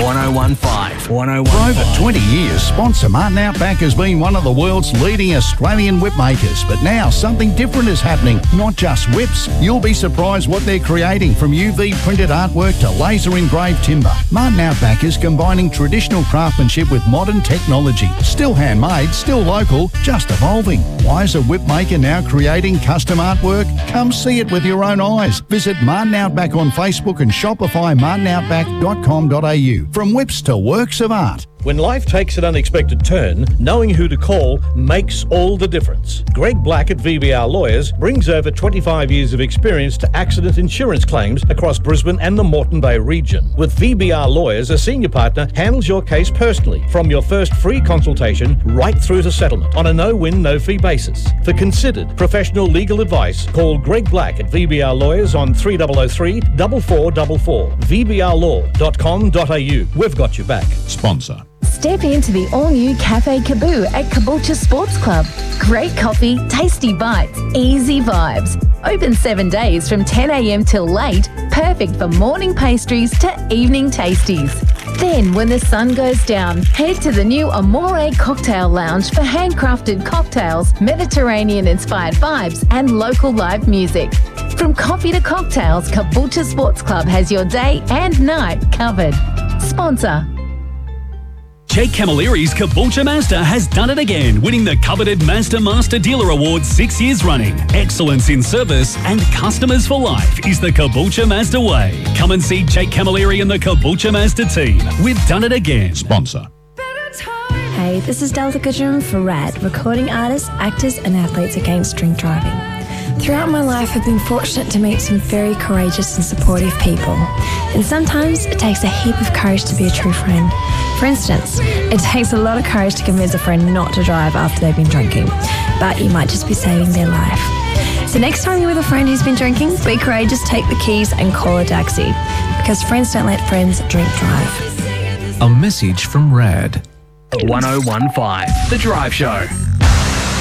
1015. 1015. For over 20 years, Sponsor Martin Outback has been one of the world's leading Australian whip makers. But now something different is happening. Not just whips. You'll be surprised what they're creating, from UV printed artwork to laser engraved timber. Martin Outback is combining traditional craftsmanship with modern technology. Still handmade, still local, just evolving. Why is a whip maker now creating custom artwork? Come see it with your own eyes. Visit Martin Outback on Facebook and Shopify martinoutback.com.au. From whips to works of art. When life takes an unexpected turn, knowing who to call makes all the difference. Greg Black at VBR Lawyers brings over 25 years of experience to accident insurance claims across Brisbane and the Moreton Bay region. With VBR Lawyers, a senior partner handles your case personally, from your first free consultation right through to settlement on a no-win, no-fee basis. For considered professional legal advice, call Greg Black at VBR Lawyers on 3003 4444. VBRlaw.com.au. We've got your back. Sponsor. Step into the all-new Cafe Kaboo at Caboolture Sports Club. Great coffee, tasty bites, easy vibes. Open 7 days from 10 a.m. till late. Perfect for morning pastries to evening tasties. Then, when the sun goes down, head to the new Amore Cocktail Lounge for handcrafted cocktails, Mediterranean-inspired vibes, and local live music. From coffee to cocktails, Caboolture Sports Club has your day and night covered. Sponsor. Jake Camilleri's Caboolture Mazda has done it again, winning the coveted Mazda Master Dealer Award 6 years running. Excellence in service and customers for life is the Caboolture Mazda way. Come and see Jake Camilleri and the Caboolture Mazda team. We've done it again. Sponsor. Hey, this is Delta Kajum for RAD, recording artists, actors and athletes against drink driving. Throughout my life, I've been fortunate to meet some very courageous and supportive people. And sometimes it takes a heap of courage to be a true friend. For instance, it takes a lot of courage to convince a friend not to drive after they've been drinking, but you might just be saving their life. So next time you're with a friend who's been drinking, be courageous, take the keys and call a taxi, because friends don't let friends drink drive. A message from RAD. 1015. The Drive Show.